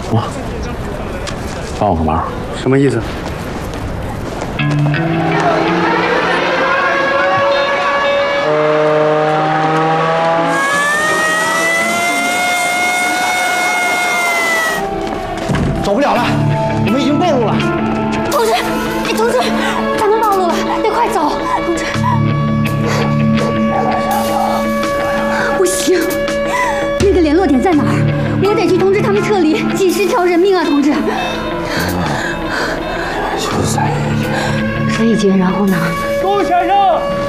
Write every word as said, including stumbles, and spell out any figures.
什么？帮我个忙？ 什么意思？ 走不了了，我们已经暴露了。 同志，哎，同志，咱们暴露了，得快走，同志。不行，那个联络点在哪儿？我得去通知他们撤离，几十条人命啊，同志。 就在所以杰，然后呢？ 陆先生。